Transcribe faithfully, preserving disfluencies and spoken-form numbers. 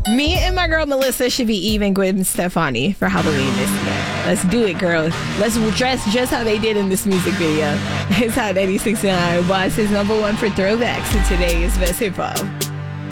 Me and my girl Melissa should be even Gwen Stefani for Halloween this year. Let's do it, girl. Let's dress just how they did in this music video. It's Hot ninety-six point nine. Boss is number one for throwbacks, and today is Best Hip Hop.